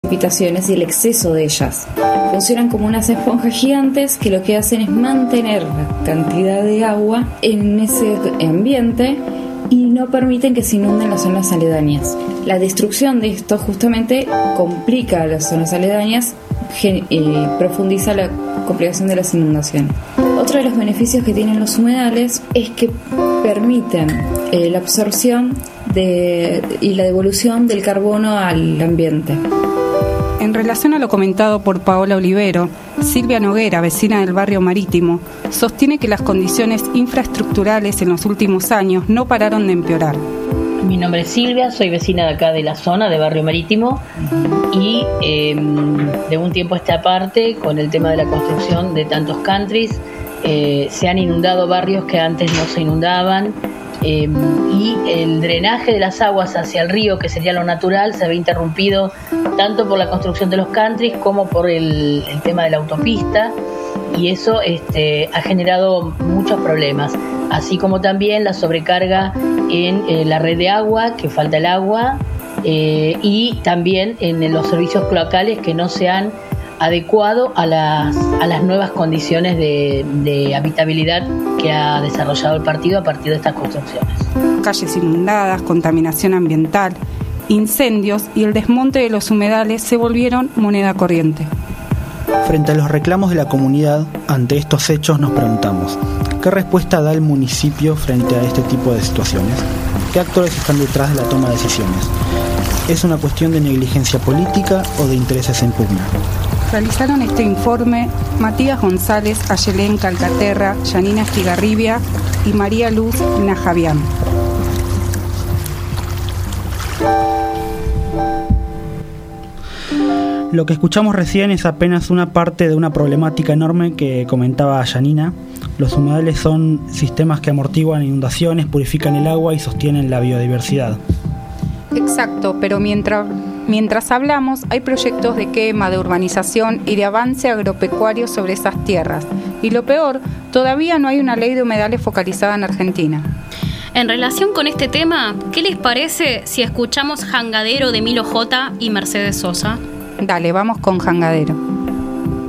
precipitaciones y el exceso de ellas. Funcionan como unas esponjas gigantes que lo que hacen es mantener la cantidad de agua en ese ambiente y no permiten que se inunden las zonas aledañas. La destrucción de esto justamente complica las zonas aledañas, profundiza la complicación de las inundaciones. Otro de los beneficios que tienen los humedales es que permiten la absorción y la devolución del carbono al ambiente. En relación a lo comentado por Paola Olivero, Silvia Noguera, vecina del barrio Marítimo, sostiene que las condiciones infraestructurales en los últimos años no pararon de empeorar. Mi nombre es Silvia, soy vecina de acá de la zona de Barrio Marítimo y de un tiempo a esta parte, con el tema de la construcción de tantos countries, se han inundado barrios que antes no se inundaban y el drenaje de las aguas hacia el río, que sería lo natural, se había interrumpido tanto por la construcción de los countries como por el tema de la autopista, y eso ha generado muchos problemas, así como también la sobrecarga en la red de agua, que falta el agua, y también en los servicios cloacales que no se han adecuado a las nuevas condiciones de habitabilidad que ha desarrollado el partido a partir de estas construcciones. Calles inundadas, contaminación ambiental, incendios y el desmonte de los humedales se volvieron moneda corriente. Frente a los reclamos de la comunidad ante estos hechos nos preguntamos, ¿qué respuesta da el municipio frente a este tipo de situaciones? ¿Qué actores están detrás de la toma de decisiones? ¿Es una cuestión de negligencia política o de intereses en pugna? Realizaron este informe Matías González, Ayelén Calcaterra, Yanina Estigarribia y María Luz Najavián. Lo que escuchamos recién es apenas una parte de una problemática enorme que comentaba Yanina. Los humedales son sistemas que amortiguan inundaciones, purifican el agua y sostienen la biodiversidad. Exacto, pero mientras hablamos hay proyectos de quema, de urbanización y de avance agropecuario sobre esas tierras. Y lo peor, todavía no hay una ley de humedales focalizada en Argentina. En relación con este tema, ¿qué les parece si escuchamos Jangadero de Milo J y Mercedes Sosa? Dale, vamos con Jangadero.